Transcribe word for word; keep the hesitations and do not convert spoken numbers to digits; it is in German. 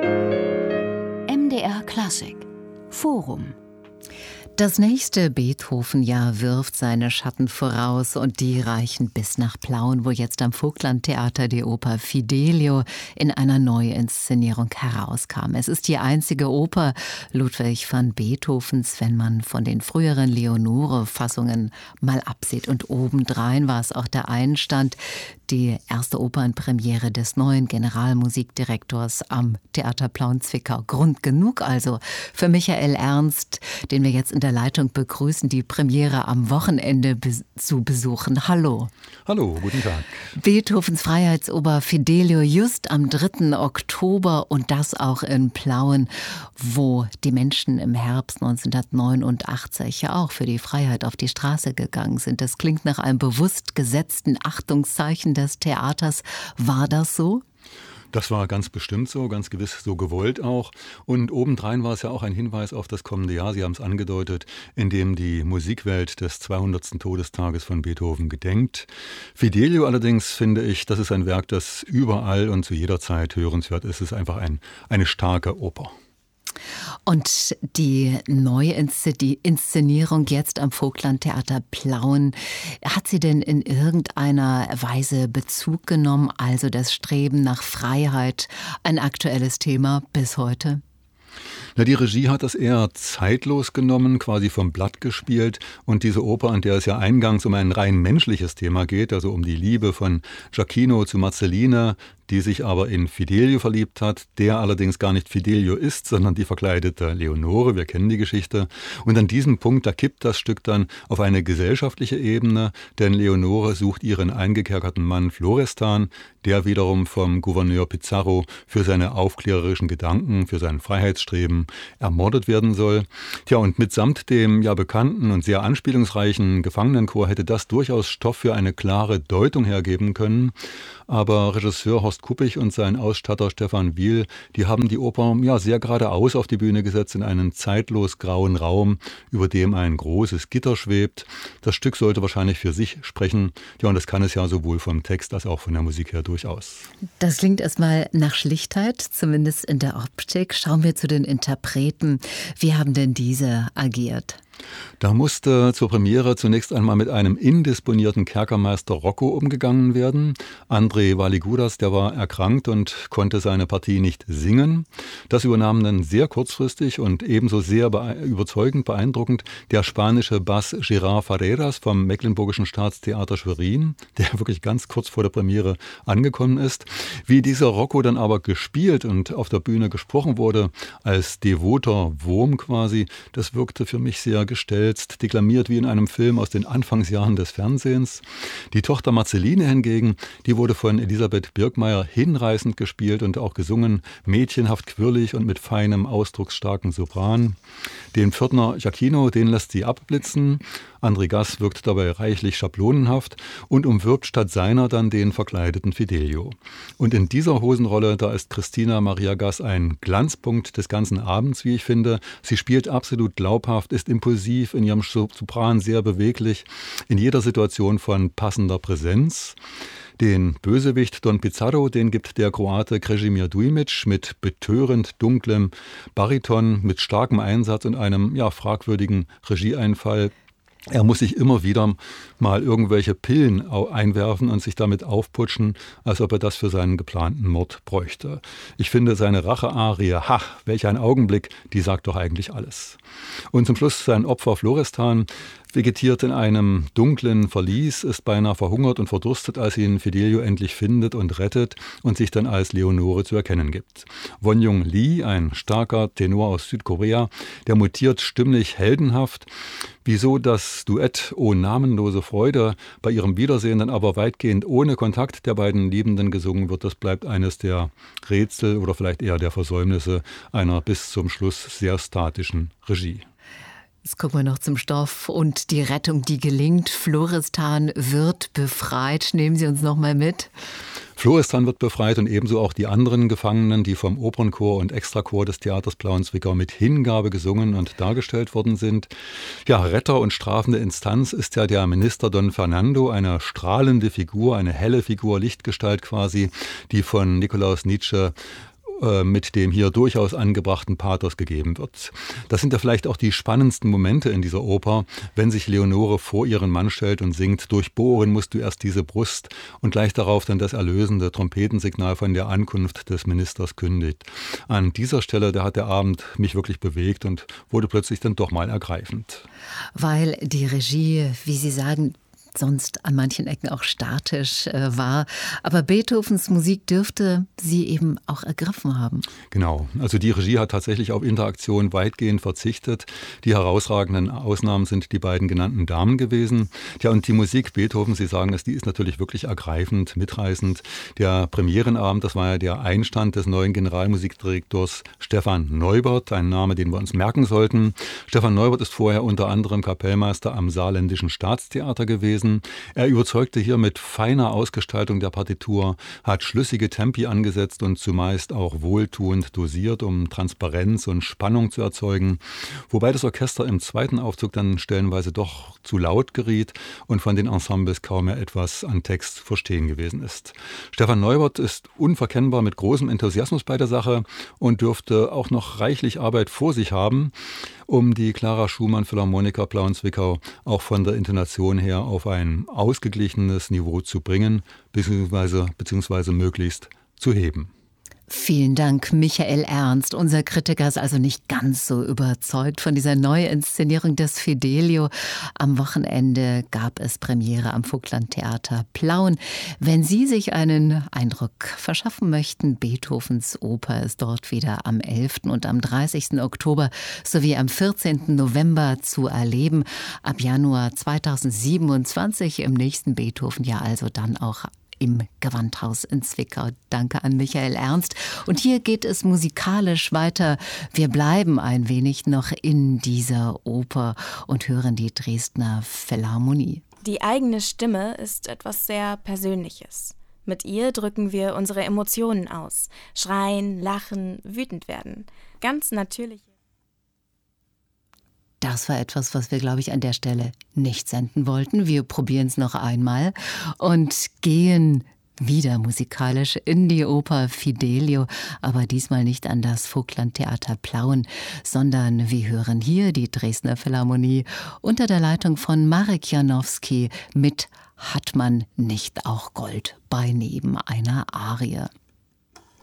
M D R Klassik Forum. Das nächste Beethoven-Jahr wirft seine Schatten voraus und die reichen bis nach Plauen, wo jetzt am Vogtlandtheater die Oper Fidelio in einer Neuinszenierung herauskam. Es ist die einzige Oper Ludwig van Beethovens, wenn man von den früheren Leonore-Fassungen mal absieht. Und obendrein war es auch der Einstand, die erste Opernpremiere des neuen Generalmusikdirektors am Theater Plauen-Zwickau. Grund genug also für Michael Ernst, den wir jetzt in der Leitung begrüßen, die Premiere am Wochenende be- zu besuchen. Hallo. Hallo, guten Tag. Beethovens Freiheitsoper Fidelio just am dritten Oktober und das auch in Plauen, wo die Menschen im Herbst neunzehnhundertneunundachtzig ja auch für die Freiheit auf die Straße gegangen sind. Das klingt nach einem bewusst gesetzten Achtungszeichen des Theaters. War das so? Das war ganz bestimmt so, ganz gewiss so gewollt auch. Und obendrein war es ja auch ein Hinweis auf das kommende Jahr, Sie haben es angedeutet, in dem die Musikwelt des zweihundertsten Todestages von Beethoven gedenkt. Fidelio allerdings, finde ich, das ist ein Werk, das überall und zu jeder Zeit hörenswert ist. Es ist einfach ein, eine starke Oper. Und die neue Inszenierung jetzt am Vogtlandtheater Plauen, hat sie denn in irgendeiner Weise Bezug genommen, also das Streben nach Freiheit, ein aktuelles Thema bis heute? Na, die Regie hat das eher zeitlos genommen, quasi vom Blatt gespielt. Und diese Oper, an der es ja eingangs um ein rein menschliches Thema geht, also um die Liebe von Giacchino zu Marcellina, die sich aber in Fidelio verliebt hat, der allerdings gar nicht Fidelio ist, sondern die verkleidete Leonore. Wir kennen die Geschichte. Und an diesem Punkt, da kippt das Stück dann auf eine gesellschaftliche Ebene, denn Leonore sucht ihren eingekerkerten Mann Florestan, der wiederum vom Gouverneur Pizarro für seine aufklärerischen Gedanken, für sein Freiheitsstreben ermordet werden soll. Tja, und mitsamt dem ja bekannten und sehr anspielungsreichen Gefangenenchor hätte das durchaus Stoff für eine klare Deutung hergeben können. Aber Regisseur Horst Kuppig und sein Ausstatter Stefan Wiel, die haben die Oper ja sehr geradeaus auf die Bühne gesetzt in einen zeitlos grauen Raum, über dem ein großes Gitter schwebt. Das Stück sollte wahrscheinlich für sich sprechen. Ja, und das kann es ja sowohl vom Text als auch von der Musik her durchaus. Das klingt erstmal nach Schlichtheit, zumindest in der Optik. Schauen wir zu den Interpreten. Wie haben denn diese agiert? Da musste zur Premiere zunächst einmal mit einem indisponierten Kerkermeister Rocco umgegangen werden. André Valigudas, der war erkrankt und konnte seine Partie nicht singen. Das übernahm dann sehr kurzfristig und ebenso sehr bee- überzeugend, beeindruckend der spanische Bass Gerard Ferreras vom Mecklenburgischen Staatstheater Schwerin, der wirklich ganz kurz vor der Premiere angekommen ist. Wie dieser Rocco dann aber gespielt und auf der Bühne gesprochen wurde, als devoter Wurm quasi, das wirkte für mich sehr gestelzt, deklamiert wie in einem Film aus den Anfangsjahren des Fernsehens. Die Tochter Marceline hingegen, die wurde von Elisabeth Birkmeier hinreißend gespielt und auch gesungen, mädchenhaft quirlig und mit feinem, ausdrucksstarken Sopran. Den Pförtner Giacchino, den lässt sie abblitzen. André Gass wirkt dabei reichlich schablonenhaft und umwirbt statt seiner dann den verkleideten Fidelio. Und in dieser Hosenrolle, da ist Christina Maria Gass ein Glanzpunkt des ganzen Abends, wie ich finde. Sie spielt absolut glaubhaft, ist impulsiv, in ihrem Sopran sehr beweglich, in jeder Situation von passender Präsenz. Den Bösewicht Don Pizarro, den gibt der Kroate Krešimir Dujmić mit betörend dunklem Bariton, mit starkem Einsatz und einem ja, fragwürdigen Regieeinfall. Er muss sich immer wieder mal irgendwelche Pillen einwerfen und sich damit aufputschen, als ob er das für seinen geplanten Mord bräuchte. Ich finde seine Rache-Arie, ha, welch ein Augenblick, die sagt doch eigentlich alles. Und zum Schluss sein Opfer Florestan vegetiert in einem dunklen Verlies, ist beinahe verhungert und verdurstet, als ihn Fidelio endlich findet und rettet und sich dann als Leonore zu erkennen gibt. Won-Young Lee, ein starker Tenor aus Südkorea, der mutiert stimmlich heldenhaft. Wieso das Duett O namenlose Freude bei ihrem Wiedersehen dann aber weitgehend ohne Kontakt der beiden Liebenden gesungen wird, das bleibt eines der Rätsel oder vielleicht eher der Versäumnisse einer bis zum Schluss sehr statischen Regie. Jetzt gucken wir noch zum Stoff und die Rettung, die gelingt. Florestan wird befreit. Nehmen Sie uns noch mal mit. Florestan wird befreit und ebenso auch die anderen Gefangenen, die vom Opernchor und Extrachor des Theaters Plauen-Zwickau mit Hingabe gesungen und dargestellt worden sind. Ja, Retter und strafende Instanz ist ja der Minister Don Fernando, eine strahlende Figur, eine helle Figur, Lichtgestalt quasi, die von Nikolaus Nietzsche äh, mit dem hier durchaus angebrachten Pathos gegeben wird. Das sind ja vielleicht auch die spannendsten Momente in dieser Oper, wenn sich Leonore vor ihren Mann stellt und singt: Durchbohren musst du erst diese Brust, und gleich darauf dann das erlösende Trompetensignal von der Ankunft des Ministers kündigt. An dieser Stelle, da hat der Abend mich wirklich bewegt und wurde plötzlich dann doch mal ergreifend. Weil die Regie, wie Sie sagen, sonst an manchen Ecken auch statisch äh, war. Aber Beethovens Musik dürfte Sie eben auch ergriffen haben. Genau, also die Regie hat tatsächlich auf Interaktion weitgehend verzichtet. Die herausragenden Ausnahmen sind die beiden genannten Damen gewesen. Ja, und die Musik Beethovens, Sie sagen es, die ist natürlich wirklich ergreifend, mitreißend. Der Premierenabend, das war ja der Einstand des neuen Generalmusikdirektors Stefan Neubert, ein Name, den wir uns merken sollten. Stefan Neubert ist vorher unter anderem Kapellmeister am Saarländischen Staatstheater gewesen. Er überzeugte hier mit feiner Ausgestaltung der Partitur, hat schlüssige Tempi angesetzt und zumeist auch wohltuend dosiert, um Transparenz und Spannung zu erzeugen. Wobei das Orchester im zweiten Aufzug dann stellenweise doch zu laut geriet und von den Ensembles kaum mehr etwas an Text zu verstehen gewesen ist. Stefan Neubert ist unverkennbar mit großem Enthusiasmus bei der Sache und dürfte auch noch reichlich Arbeit vor sich haben, um die Clara Schumann Philharmoniker Plauen-Zwickau auch von der Intonation her auf ein ausgeglichenes Niveau zu bringen, beziehungsweise, beziehungsweise möglichst zu heben. Vielen Dank, Michael Ernst. Unser Kritiker ist also nicht ganz so überzeugt von dieser Neuinszenierung des Fidelio. Am Wochenende gab es Premiere am Vogtlandtheater Plauen. Wenn Sie sich einen Eindruck verschaffen möchten, Beethovens Oper ist dort wieder am elften und am dreißigsten Oktober sowie am vierzehnten November zu erleben. Ab Januar zweitausendsiebenundzwanzig im nächsten Beethoven-Jahr, also dann auch im Gewandhaus in Zwickau. Danke an Michael Ernst. Und hier geht es musikalisch weiter. Wir bleiben ein wenig noch in dieser Oper und hören die Dresdner Philharmonie. Die eigene Stimme ist etwas sehr Persönliches. Mit ihr drücken wir unsere Emotionen aus. Schreien, lachen, wütend werden. Ganz natürlich. Das war etwas, was wir, glaube ich, an der Stelle nicht senden wollten. Wir probieren es noch einmal und gehen wieder musikalisch in die Oper Fidelio, aber diesmal nicht an das Vogtlandtheater Plauen, sondern wir hören hier die Dresdner Philharmonie unter der Leitung von Marek Janowski mit Hat man nicht auch Gold bei neben einer Arie.